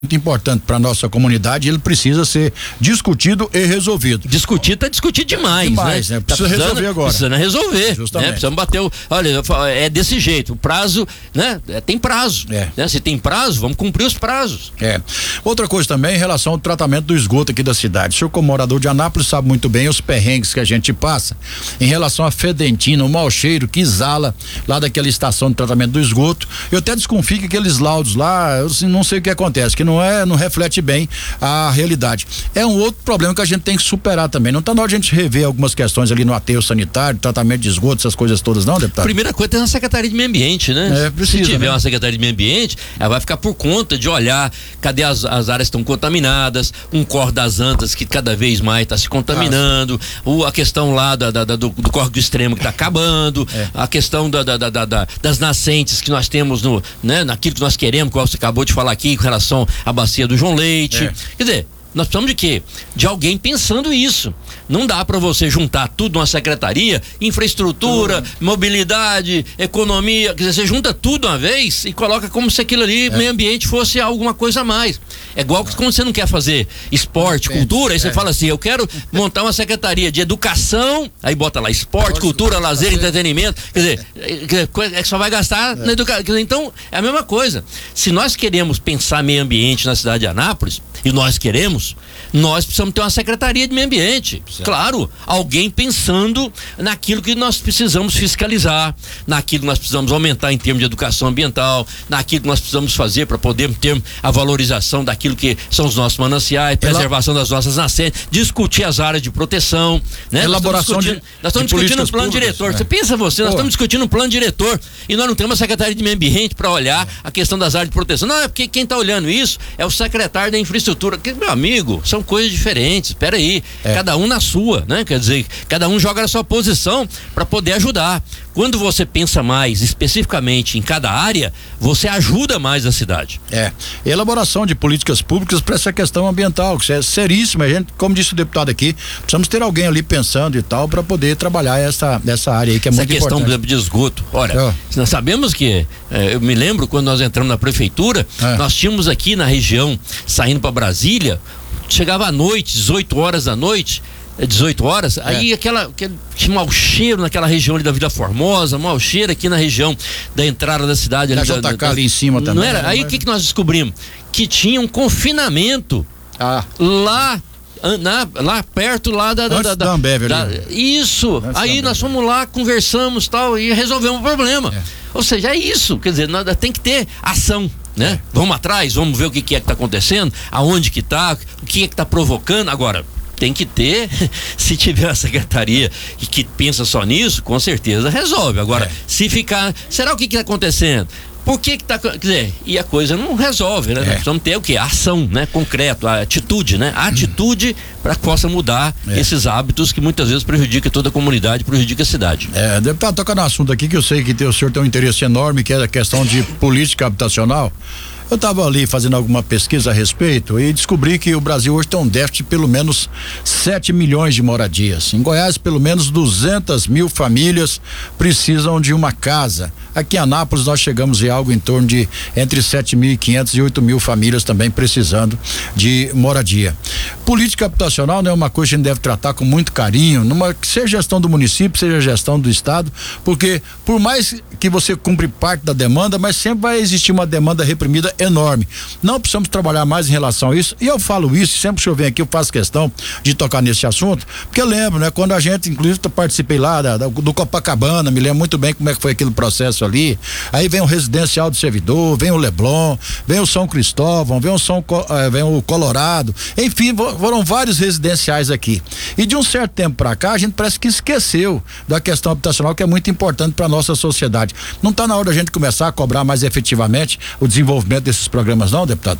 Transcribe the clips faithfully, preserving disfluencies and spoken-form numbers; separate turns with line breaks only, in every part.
muito importante para nossa comunidade, ele precisa ser discutido e resolvido.
Discutir tá discutido demais, demais né? né?
Precisa tá resolver agora.
Precisa resolver, justamente. Né? Precisamos bater o, olha, é desse jeito, o prazo, né? É, tem prazo, é. né? Se tem prazo, vamos cumprir os prazos.
É. Outra coisa também em relação ao tratamento do esgoto aqui da cidade. O senhor, como morador de Anápolis, sabe muito bem os perrengues que a gente passa em relação à fedentina, o mau cheiro que exala lá daquela estação de tratamento do esgoto. Eu até desconfio que aqueles laudos lá, eu assim, não sei o que acontece, que não é, não reflete bem a realidade. É um outro problema que a gente tem que superar também. Não tá na hora de a gente rever algumas questões ali no aterro sanitário, tratamento de esgoto, essas coisas todas, não, deputado?
Primeira coisa é na Secretaria de Meio Ambiente, né?
É, precisa,
Se tiver
né?
uma Secretaria de Meio Ambiente, ela vai ficar por conta de olhar cadê as, as áreas que estão contaminadas, um córrego das Antas que cada vez mais está se contaminando, o, a questão lá da, da, da, do, do córrego extremo que está acabando, é. a questão da, da, da, da, das nascentes que nós temos no, né, naquilo que nós queremos, que você acabou de falar aqui com relação à bacia do João Leite. É. Quer dizer, nós precisamos de quê? De alguém pensando isso. Não dá para você juntar tudo numa secretaria, infraestrutura, uhum. mobilidade, economia, quer dizer, você junta tudo uma vez e coloca como se aquilo ali, é. meio ambiente, fosse alguma coisa a mais. É igual que quando você não quer fazer esporte, é. cultura, aí você é. fala assim, eu quero montar uma secretaria de educação, aí bota lá esporte, Nossa, cultura, lazer, entretenimento, quer dizer, é que só vai gastar é. na educação. Então, é a mesma coisa. Se nós queremos pensar meio ambiente na cidade de Anápolis, e nós queremos, nós precisamos ter uma secretaria de meio ambiente. Certo. Claro, alguém pensando naquilo que nós precisamos fiscalizar, naquilo que nós precisamos aumentar em termos de educação ambiental, naquilo que nós precisamos fazer para poder ter a valorização daquilo que são os nossos mananciais, preservação das nossas nascentes, discutir as áreas de proteção, né?
Elaboração
nós estamos discutindo,
de,
nós estamos
de
discutindo um plano
públicas,
diretor.
né?
Você pensa você, nós Pô. estamos discutindo um plano diretor e nós não temos uma secretaria de meio ambiente para olhar é. a questão das áreas de proteção. Não, é porque quem está olhando isso é o secretário da infraestrutura. Que, meu amigo, são coisas diferentes. Espera aí, é. cada um na sua, né? Quer dizer, cada um joga na sua posição para poder ajudar. Quando você pensa mais especificamente em cada área, você ajuda mais a cidade. É. Elaboração de políticas públicas para essa questão ambiental, que é seríssima. A gente, como disse o deputado aqui, precisamos ter alguém ali pensando e tal para poder trabalhar essa, essa área aí que é essa muito importante. Essa questão de esgoto. Olha, é. nós sabemos que, é, eu me lembro quando nós entramos na prefeitura, é. nós tínhamos aqui na região, saindo para Brasília, chegava à noite, dezoito horas da noite, dezoito horas, é. aí aquela, aquele tinha mau cheiro naquela região ali da Vila Formosa, mau cheiro aqui na região da entrada da cidade.
Ali, da, da, ali em cima também.
Não era? Aí o que, que nós descobrimos? Que tinha um confinamento ah. lá Na, lá perto lá da, da, da, da Ambev, da isso, Antes aí nós fomos lá, conversamos tal e resolvemos o problema. É. Ou seja, é isso, quer dizer, nada, tem que ter ação, né? É. Vamos atrás, vamos ver o que, que é que está acontecendo, aonde que está, o que é que está provocando. Agora, tem que ter, se tiver uma secretaria que pensa só nisso, com certeza resolve. Agora, é. se ficar, será o que que está acontecendo? Por que que tá, quer dizer, e a coisa não resolve, né? É. Nós precisamos ter o quê? A ação, né? Concreto, a atitude, né? A atitude para que possa mudar é. esses hábitos que muitas vezes prejudicam toda a comunidade, prejudicam a cidade. É, deputado, toca no assunto aqui que eu sei que tem, o senhor tem um interesse enorme, que é a questão de política habitacional. Eu estava ali fazendo alguma pesquisa a respeito e descobri que o Brasil hoje tem um déficit de pelo menos sete milhões de moradias. Em Goiás, pelo menos duzentas mil famílias precisam de uma casa. Aqui em Anápolis nós chegamos em algo em torno de entre sete mil e quinhentas e oito mil famílias também precisando de moradia. Política habitacional não é uma coisa que a gente deve tratar com muito carinho, numa, seja gestão do município, seja gestão do estado, porque por mais que você cumpre parte da demanda, mas sempre vai existir uma demanda reprimida enorme. Não precisamos trabalhar mais em relação a isso, e eu falo isso, sempre que eu venho aqui eu faço questão de tocar nesse assunto, porque eu lembro, né, quando a gente, inclusive eu participei lá da, da, do Copacabana, me lembro muito bem como é que foi aquele processo ali, aí vem o Residencial do Servidor, vem o Leblon, vem o São Cristóvão, vem o São, vem o Colorado, enfim, foram vários residenciais aqui, e de um certo tempo pra cá a gente parece que esqueceu da questão habitacional, que é muito importante pra nossa sociedade. Não tá na hora da gente começar a cobrar mais efetivamente o desenvolvimento desses programas, não, deputado?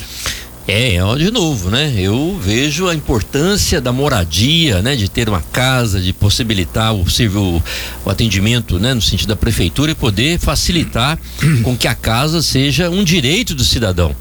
É, de novo, né? Eu vejo a importância da moradia, né? De ter uma casa, de possibilitar o, o, o atendimento, né? No sentido da prefeitura, e poder facilitar com que a casa seja um direito do cidadão.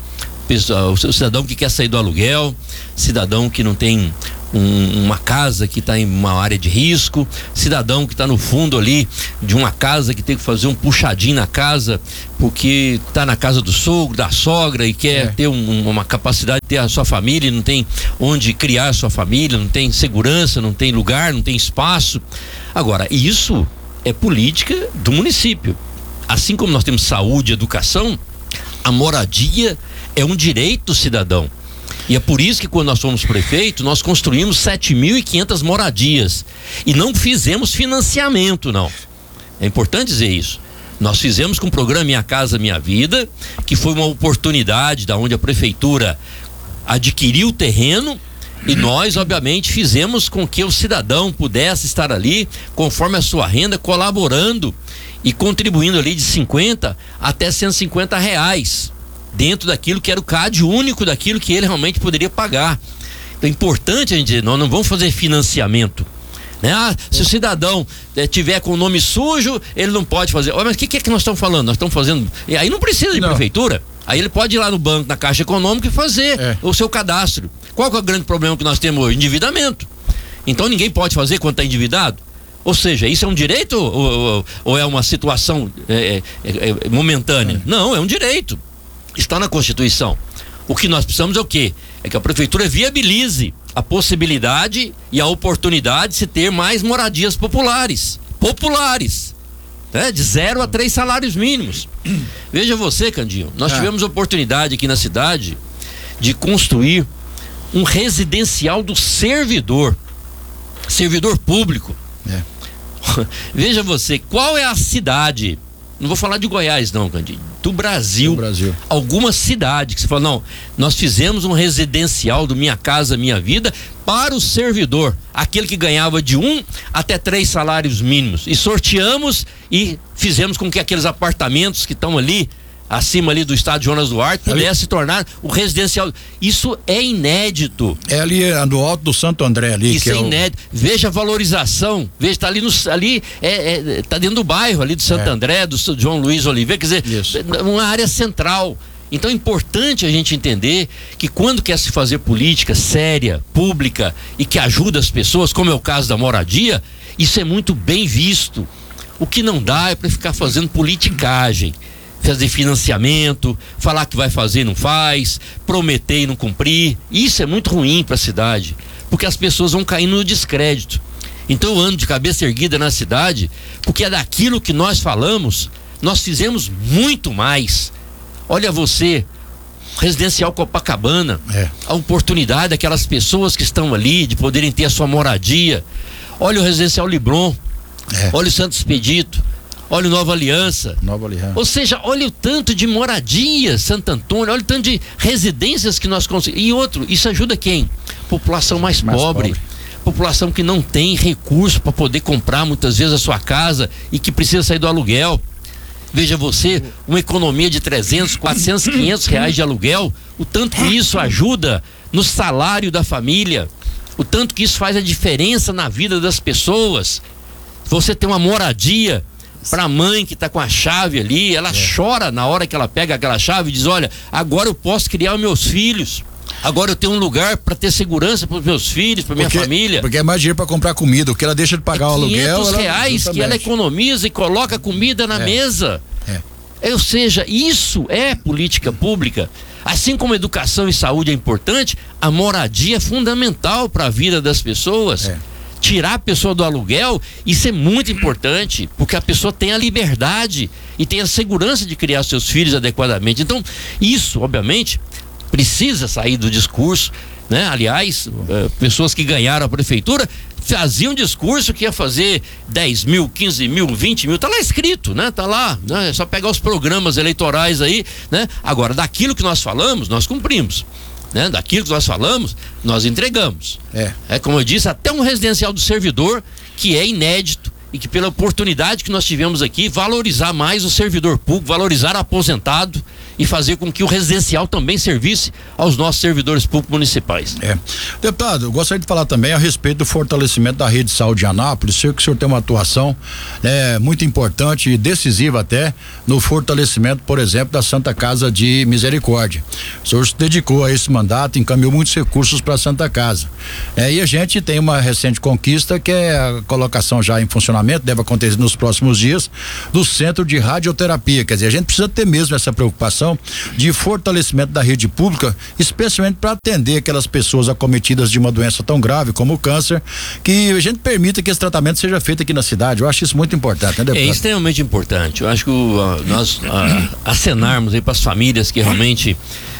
O cidadão que quer sair do aluguel, cidadão que não tem Um, uma casa que está em uma área de risco, cidadão que está no fundo ali de uma casa que tem que fazer um puxadinho na casa porque está na casa do sogro, da sogra e quer é. ter um, uma capacidade de ter a sua família, não tem onde criar a sua família, não tem segurança, não tem lugar, não tem espaço. Agora, isso é política do município. Assim como nós temos saúde e educação, a moradia é um direito do cidadão. E é por isso que quando nós fomos prefeito, nós construímos sete mil e quinhentas moradias e não fizemos financiamento, não. É importante dizer isso. Nós fizemos com o programa Minha Casa Minha Vida, que foi uma oportunidade da onde a prefeitura adquiriu o terreno e nós, obviamente, fizemos com que o cidadão pudesse estar ali, conforme a sua renda, colaborando e contribuindo ali de cinquenta até cento e cinquenta reais, dentro daquilo que era o C A D único, daquilo que ele realmente poderia pagar. Então é importante a gente dizer, nós não vamos fazer financiamento. Né? Ah, se o cidadão eh, tiver com o nome sujo, ele não pode fazer. Oh, mas o que, que é que nós estamos falando? Nós estamos fazendo. E aí não precisa de não. prefeitura. Aí ele pode ir lá no banco, na Caixa Econômica e fazer é. o seu cadastro. Qual que é o grande problema que nós temos hoje? Endividamento. Então ninguém pode fazer quando está endividado? Ou seja, isso é um direito ou, ou, ou é uma situação é, é, é, momentânea? É. Não, é um direito. Está na Constituição. O que nós precisamos é o quê? É que a prefeitura viabilize a possibilidade e a oportunidade de se ter mais moradias populares. Populares. Né? De zero a três salários mínimos. Veja você, Candinho, nós é. tivemos oportunidade aqui na cidade de construir um residencial do servidor. Servidor público. É. Veja você, qual é a cidade, não vou falar de Goiás não, Candinho, do Brasil, do Brasil, alguma cidade que você fala, não, nós fizemos um residencial do Minha Casa Minha Vida para o servidor, aquele que ganhava de um até três salários mínimos, e sorteamos e fizemos com que aqueles apartamentos que estão ali acima ali do estádio Jonas Duarte pudesse ali se tornar o residencial. Isso é inédito.
É ali no alto do Santo André ali.
Isso
que
é,
é
inédito. O... Veja a valorização. Veja, tá ali no, ali é, é, tá dentro do bairro ali do Santo é. André, do João Luiz Oliveira, quer dizer, isso. uma área central. Então é importante a gente entender que quando quer se fazer política séria, pública e que ajuda as pessoas, como é o caso da moradia, isso é muito bem visto. O que não dá é para ficar fazendo politicagem. Fazer financiamento, falar que vai fazer e não faz, prometer e não cumprir. Isso é muito ruim para a cidade, porque as pessoas vão caindo no descrédito. Então eu ando de cabeça erguida na cidade, porque é daquilo que nós falamos, nós fizemos muito mais. Olha você, Residencial Copacabana, é. a oportunidade daquelas pessoas que estão ali de poderem ter a sua moradia. Olha o Residencial Libron, é. olha o Santo Expedito. Olha o Nova Aliança. Nova Aliança. Ou seja, olha o tanto de moradias, Santo Antônio, olha o tanto de residências que nós conseguimos. E outro, isso ajuda quem? População mais, mais pobre, pobre. População que não tem recurso para poder comprar muitas vezes a sua casa e que precisa sair do aluguel. Veja você, uma economia de trezentos, quatrocentos, quinhentos reais de aluguel, o tanto que isso ajuda no salário da família, o tanto que isso faz a diferença na vida das pessoas. Você tem uma moradia para a mãe que está com a chave ali, ela é. chora na hora que ela pega aquela chave e diz, olha, agora eu posso criar os meus filhos, agora eu tenho um lugar para ter segurança para os meus filhos, para minha família.
Porque é mais dinheiro para comprar comida, o que ela deixa de pagar é o aluguel.
quinhentos reais ela, que ela economiza e coloca comida na é. mesa. É. Ou seja, isso é política pública. Assim como educação e saúde é importante, a moradia é fundamental para a vida das pessoas. É. Tirar a pessoa do aluguel, isso é muito importante, porque a pessoa tem a liberdade e tem a segurança de criar seus filhos adequadamente. Então, isso, obviamente, precisa sair do discurso, né? Aliás, uh, pessoas que ganharam a prefeitura faziam um discurso que ia fazer dez mil, quinze mil, vinte mil, tá lá escrito, né? Tá lá, né? É só pegar os programas eleitorais aí, né? Agora, daquilo que nós falamos, nós cumprimos. Né? Daquilo que nós falamos, nós entregamos. É. É como eu disse, até um residencial do servidor, que é inédito e que pela oportunidade que nós tivemos aqui, valorizar mais o servidor público, valorizar o aposentado e fazer com que o residencial também servisse aos nossos servidores públicos municipais.
É. Deputado, eu gostaria de falar também a respeito do fortalecimento da rede de saúde de Anápolis. Sei que o senhor tem uma atuação né, muito importante e decisiva até no fortalecimento, por exemplo, da Santa Casa de Misericórdia. O senhor se dedicou a esse mandato, encaminhou muitos recursos para a Santa Casa. É, e a gente tem uma recente conquista que é a colocação já em funcionamento funcionamento, deve acontecer nos próximos dias, do Centro de Radioterapia. Quer dizer, a gente precisa ter mesmo essa preocupação de fortalecimento da rede pública, especialmente para atender aquelas pessoas acometidas de uma doença tão grave como o câncer, que a gente permita que esse tratamento seja feito aqui na cidade. Eu acho isso muito importante, né, deputado?
É extremamente importante. Eu acho que o, a, nós a, acenarmos aí para as famílias que realmente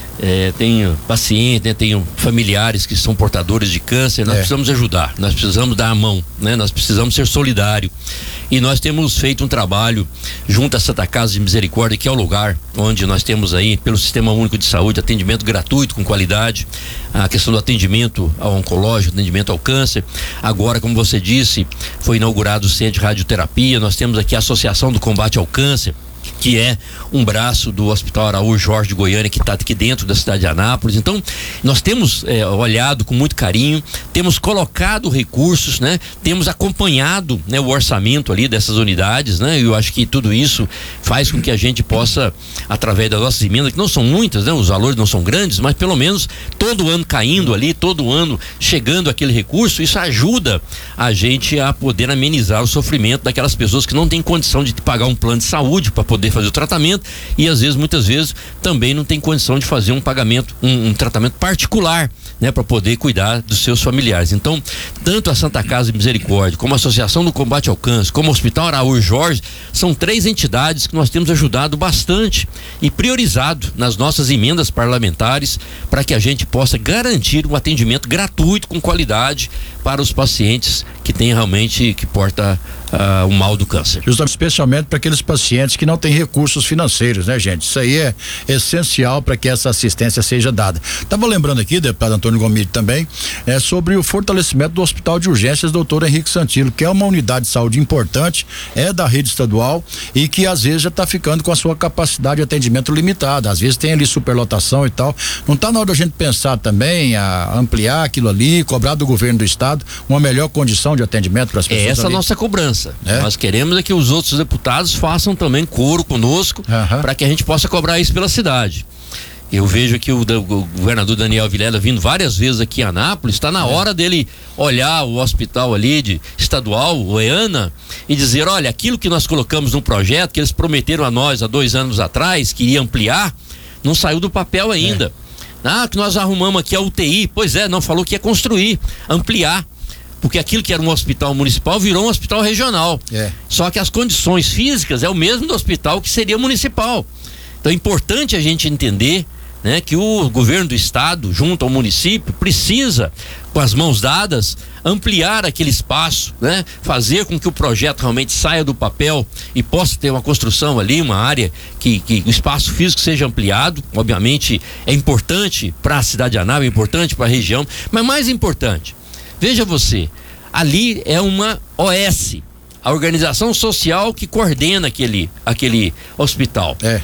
É, tem pacientes, né, tem familiares que são portadores de câncer, nós é. precisamos ajudar, nós precisamos dar a mão, né, nós precisamos ser solidários. E nós temos feito um trabalho junto à Santa Casa de Misericórdia, que é o lugar onde nós temos aí, pelo Sistema Único de Saúde, atendimento gratuito com qualidade, a questão do atendimento ao oncológico, atendimento ao câncer. Agora, como você disse, foi inaugurado o Centro de Radioterapia, nós temos aqui a Associação do Combate ao Câncer, que é um braço do Hospital Araújo Jorge de Goiânia, que está aqui dentro da cidade de Anápolis. Então, nós temos é, olhado com muito carinho, temos colocado recursos, né? Temos acompanhado, né, o orçamento ali dessas unidades, né? E eu acho que tudo isso faz com que a gente possa, através das nossas emendas, que não são muitas, né? Os valores não são grandes, mas pelo menos todo ano caindo ali, todo ano chegando aquele recurso, isso ajuda a gente a poder amenizar o sofrimento daquelas pessoas que não têm condição de pagar um plano de saúde para poder fazer o tratamento, e às vezes, muitas vezes, também não tem condição de fazer um pagamento, um, um tratamento particular, né, para poder cuidar dos seus familiares. Então, tanto a Santa Casa de Misericórdia, como a Associação do Combate ao Câncer, como o Hospital Araújo Jorge, são três entidades que nós temos ajudado bastante e priorizado nas nossas emendas parlamentares para que a gente possa garantir um atendimento gratuito com qualidade para os pacientes que têm realmente, que porta uh, o mal do câncer.
Justamente, especialmente para aqueles pacientes que não têm recursos financeiros, né, gente? Isso aí é essencial para que essa assistência seja dada. Tava lembrando aqui, deputado Antônio Gomide também, é sobre o fortalecimento do Hospital de Urgências doutor Henrique Santilo, que é uma unidade de saúde importante, é da rede estadual e que às vezes já está ficando com a sua capacidade de atendimento limitada. Às vezes tem ali superlotação e tal. Não está na hora da gente pensar também a ampliar aquilo ali, cobrar do governo do estado uma melhor condição de atendimento para as pessoas.
É essa
ali.
A nossa cobrança.
É?
Nós queremos é que os outros deputados façam também coro conosco, uhum, para que a gente possa cobrar isso pela cidade. Eu vejo aqui o, o governador Daniel Vilela vindo várias vezes aqui em Anápolis, está na hora dele olhar o hospital ali de estadual, o EANA, e dizer, olha, aquilo que nós colocamos no projeto, que eles prometeram a nós há dois anos atrás, que ia ampliar, não saiu do papel ainda. É. Ah, que nós arrumamos aqui a U T I, pois é, não falou que ia construir, ampliar, porque aquilo que era um hospital municipal virou um hospital regional. É. Só que as condições físicas é o mesmo do hospital que seria municipal. Então é importante a gente entender, né, que o governo do estado, junto ao município, precisa, com as mãos dadas, ampliar aquele espaço, né, fazer com que o projeto realmente saia do papel e possa ter uma construção ali, uma área que, que o espaço físico seja ampliado. Obviamente é importante para a cidade de Anápolis, é importante para a região, mas mais importante, veja você, ali é uma O S, a organização social que coordena aquele, aquele hospital. É.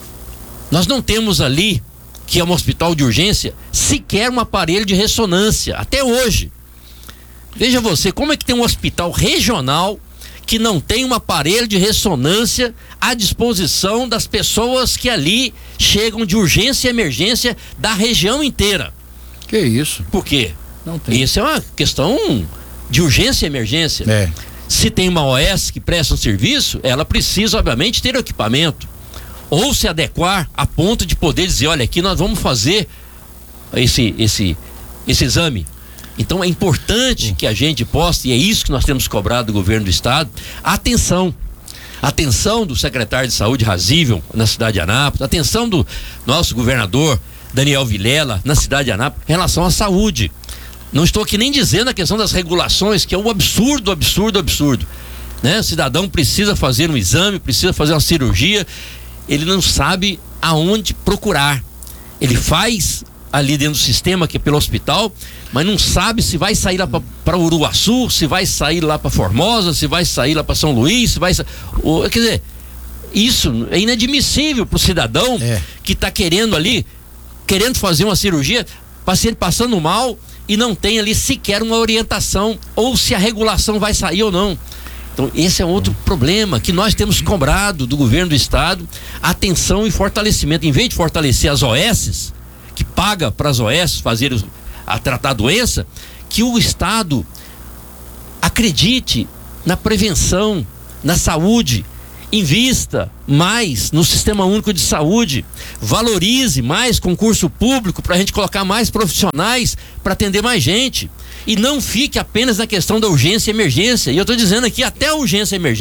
Nós não temos ali, que é um hospital de urgência, sequer um aparelho de ressonância, até hoje. Veja você, como é que tem um hospital regional que não tem um aparelho de ressonância à disposição das pessoas que ali chegam de urgência e emergência da região inteira?
Que isso?
Por quê?
Não tem.
Isso é uma questão de urgência e emergência. É. Se tem uma O S que presta um serviço, ela precisa, obviamente, ter equipamento, ou se adequar a ponto de poder dizer, olha, aqui nós vamos fazer esse, esse, esse exame. Então é importante que a gente possa, e é isso que nós temos cobrado do governo do estado, atenção. Atenção do secretário de saúde Razível na cidade de Anápolis, atenção do nosso governador Daniel Vilela na cidade de Anápolis em relação à saúde. Não estou aqui nem dizendo a questão das regulações, que é um absurdo, absurdo, absurdo, né? O cidadão precisa fazer um exame, precisa fazer uma cirurgia, ele não sabe aonde procurar. Ele faz ali dentro do sistema, que é pelo hospital, mas não sabe se vai sair lá para Uruaçu, se vai sair lá para Formosa, se vai sair lá para São Luís, se vai ou, quer dizer, isso é inadmissível para o cidadão é. que está querendo ali, querendo fazer uma cirurgia, paciente passando mal e não tem ali sequer uma orientação, ou se a regulação vai sair ou não. Então esse é outro problema que nós temos cobrado do governo do estado, atenção e fortalecimento. Em vez de fortalecer as O S, que paga para as O S fazer a tratar a doença, que o estado acredite na prevenção, na saúde. Invista mais no Sistema Único de Saúde, valorize mais concurso público para a gente colocar mais profissionais para atender mais gente, e não fique apenas na questão da urgência e emergência. E eu estou dizendo aqui até a urgência e emergência.